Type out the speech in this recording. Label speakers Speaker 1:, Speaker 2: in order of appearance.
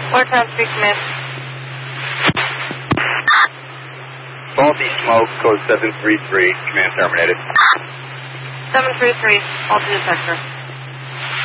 Speaker 1: Watertown Street, command.
Speaker 2: Faulty smoke, code 733, command terminated.
Speaker 1: 733, altitude sector.